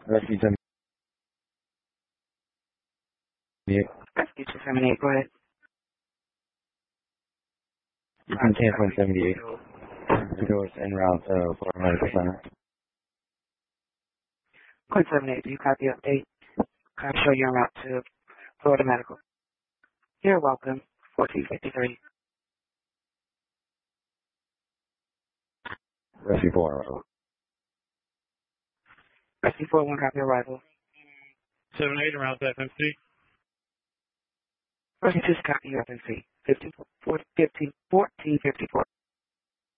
Rescue 78. Rescue 278, go ahead. You can 10.78. Doors en route to Florida Medical Center. Point 78, do you copy update? I'm sure you're en route to Florida Medical. You're welcome. 1453. Rescue 4. Rescue 41, copy arrival. 78 around FMC. Rescue 2, copy FMC. 1454.